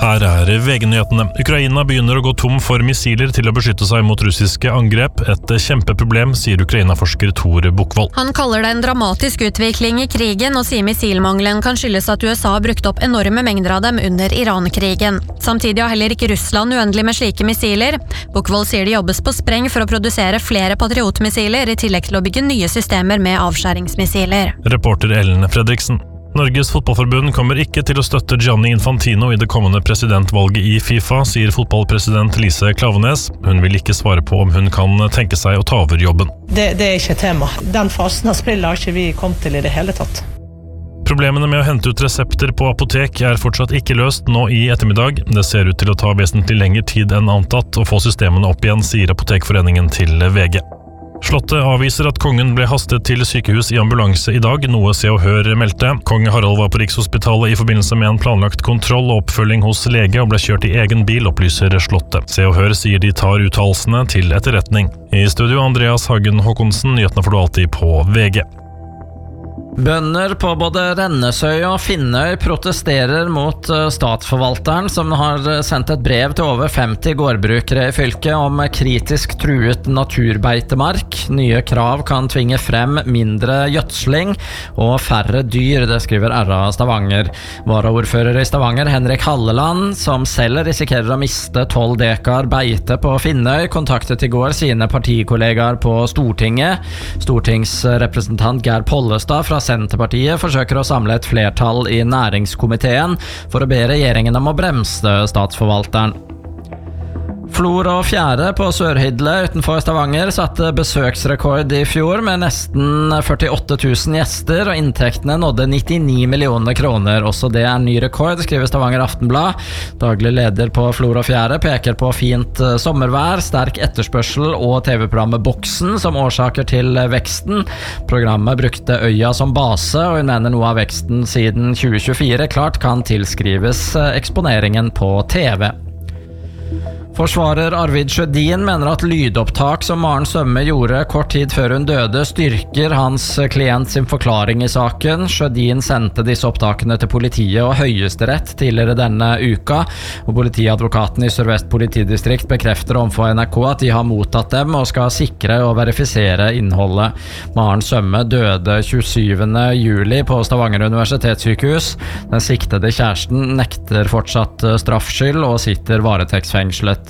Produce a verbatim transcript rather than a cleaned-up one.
Her er V G-nyhetene. Ukraina begynner å gå tom for missiler til å beskytte seg mot russiske angrep. Et kjempeproblem, sier Ukraina-forsker Tor Bukkvold. Han kaller det en dramatisk utvikling i krigen, og sier missilmangelen kan skyldes at U S A har brukt opp enorme mengder av dem under Iran-krigen. Samtidig har heller ikke Russland uendelig med slike missiler. Bukkvold sier det jobbes på spreng for å produsere flere Patriot-missiler, i tillegg til å bygge nye systemer med avskjæringsmissiler. Reporter Ellen Fredriksen. Norges fotballforbund kommer ikke til å støtte Gianni Infantino i det kommende presidentvalget i FIFA, sier fotballpresident Lise Klaveness. Hun vil ikke svare på om hun kan tenke seg å ta over jobben. Det, det er ikke et tema. Den fasen av spillet har ikke vi kommet til i det hele tatt. Problemene med å hente ut resepter på apotek er fortsatt ikke løst nå i ettermiddag. Det ser ut til å ta vesentlig lengre tid enn antatt å få systemene opp igjen, sier Apotekforeningen til V G. Slottet avviser at kongen ble hastet til sykehus i ambulanse i dag, noe Se og Hør meldte. Kong Harald var på Rikshospitalet i forbindelse med en planlagt kontroll og oppfølging hos lege og ble kjørt i egen bil, opplyser Slottet. Se og Hør sier de tar uttalelsene til etterretning. I studio Andreas Hagen Håkonsen, nyhetene får du alltid på V G. Bønder på både Rennesøy og Finnøy protesterer mot statsforvalteren, som har sendt et brev til over femti gårdbrukere i fylket om kritisk truet naturbeitemark. Nye krav kan tvinge frem mindre gjødsling og færre dyr, det skriver R A Stavanger. Varaordfører i Stavanger, Henrik Halleland, som selv risikerer å miste tolv dekar beite på Finnøy, kontaktet i går sine partikollegaer på Stortinget. Stortingsrepresentant Geir Pollestad fra Senterpartiet forsøker å samle et flertall i næringskomiteen for å be regjeringen om å bremse statsforvalteren. Flor og fjære på Sørhydle utenfor Stavanger satte besøksrekord i fjor med nesten førtiåtte tusen gjester, og inntektene nådde nittini millioner kroner. Også det er ny rekord, skriver Stavanger Aftenblad. Daglig leder på Flor og fjære peker på fint sommervær, sterk etterspørsel og T V-programmet Boksen som årsaker til veksten. Programmet brukte øya som base, og hun mener noe av veksten siden tjue tjuefire klart kan tilskrives eksponeringen på T V. Forsvarer Arvid Sjødin mener at lydopptak som Maren Sømme gjorde kort tid før hun døde, styrker hans klient sin forklaring i saken. Sjødin sendte disse opptakene til politiet og Høyesterett tidligere denne uka, og politiadvokaten i Sør-Vest politidistrikt bekrefter overfor N R K at de har mottatt dem og skal sikre og verifisere innholdet. Maren Sømme døde tjuesyvende juli på Stavanger universitetssykehus. Den siktede kjæresten nekter fortsatt straffskyld og sitter varetektsfengslet